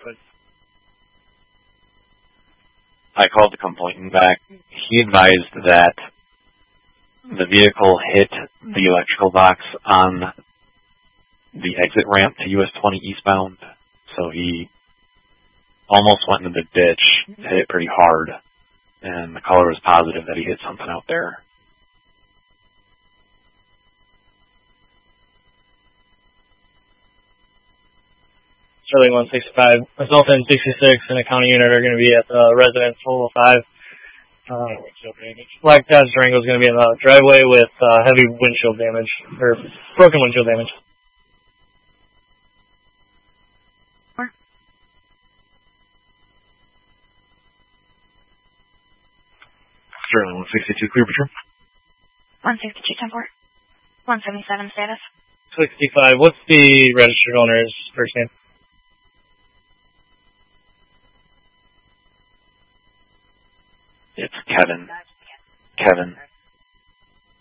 I called the complainant back. He advised that the vehicle hit the electrical box on the exit ramp to US 20 eastbound, so he almost went into the ditch, hit it pretty hard, and the caller was positive that he hit something out there. Sterling 165. Myself and 66 and a county unit are going to be at the residence 405. Black Dodge Durango is going to be in the driveway with heavy windshield damage, or broken windshield damage. Sterling 162, clear patrol. 162, 10-4. 177 status. 65. What's the registered owner's first name? It's Kevin.